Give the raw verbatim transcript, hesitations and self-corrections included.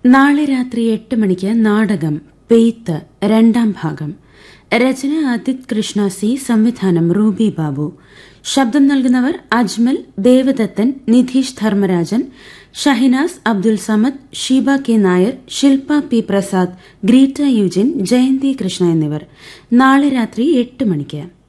നാളെ രാത്രി എട്ട് മണിക്ക് നാടകം പെയ്ത്ത് രണ്ടാം ഭാഗം. രചന അദിത് കൃഷ്ണ സി, സംവിധാനം റൂബി ബാബു. ശബ്ദം നൽകുന്നവർ അജ്മൽ, ദേവദത്തൻ, നിധീഷ് ധർമ്മരാജൻ, ഷഹിനാസ്, അബ്ദുൽ സമദ്, ഷീബ കെ നായർ, ശിൽപ P Prasad, Greta Eugene, Jayanti Krishna എന്നിവർ. നാളെ രാത്രി എട്ട് മണിക്ക്.